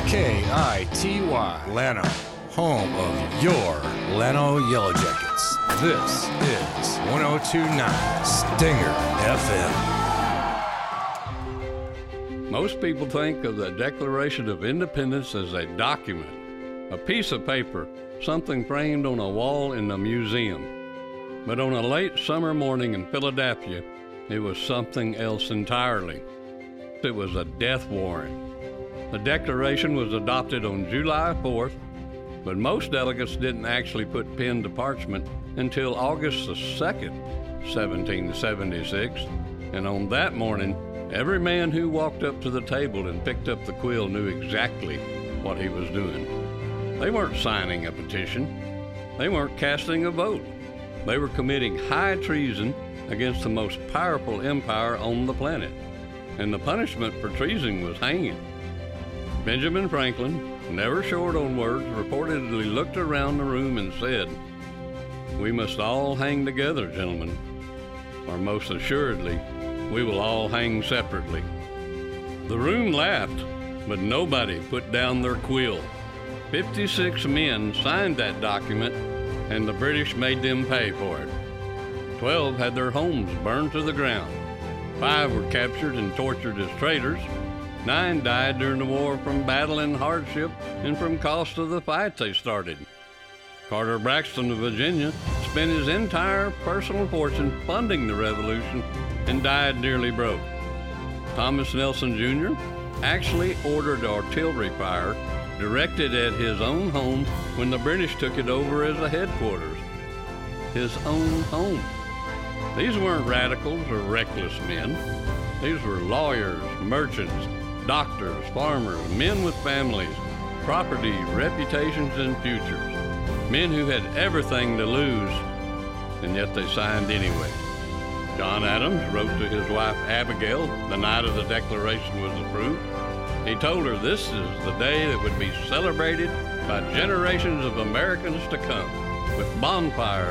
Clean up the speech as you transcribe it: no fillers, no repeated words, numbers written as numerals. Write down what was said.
KITY, Llano, home of your Llano Yellow Jackets. This is 102.9 Stinger FM. Most people think of the Declaration of Independence as a document, a piece of paper, something framed on a wall in a museum. But on a late summer morning in Philadelphia, it was something else entirely. It was a death warrant. The Declaration was adopted on July 4th, but most delegates didn't actually put pen to parchment until August the 2nd, 1776, and on that morning, every man who walked up to the table and picked up the quill knew exactly what he was doing. They weren't signing a petition. They weren't casting a vote. They were committing high treason against the most powerful empire on the planet, and the punishment for treason was hanging. Benjamin Franklin, never short on words, reportedly looked around the room and said, "We must all hang together, gentlemen, or most assuredly, we will all hang separately." The room laughed, but nobody put down their quill. 56 men signed that document, and the British made them pay for it. 12 had their homes burned to the ground. 5 were captured and tortured as traitors. 9 died during the war from battle and hardship and from cost of the fight they started. Carter Braxton of Virginia spent his entire personal fortune funding the revolution and died nearly broke. Thomas Nelson Jr. actually ordered artillery fire directed at his own home when the British took it over as a headquarters. His own home. These weren't radicals or reckless men. These were lawyers, merchants, doctors, farmers, men with families, property, reputations, and futures. Men who had everything to lose, and yet they signed anyway. John Adams wrote to his wife Abigail the night of the Declaration was approved. He told her this is the day that would be celebrated by generations of Americans to come, with bonfires